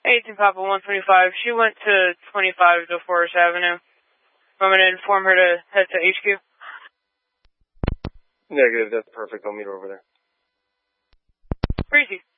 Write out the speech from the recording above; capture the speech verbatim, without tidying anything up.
eighteen Papa one twenty-five. She went to twenty-five DeForest Avenue. I'm going to inform her to head to H Q. Negative, that's perfect. I'll meet her over there. Breezy.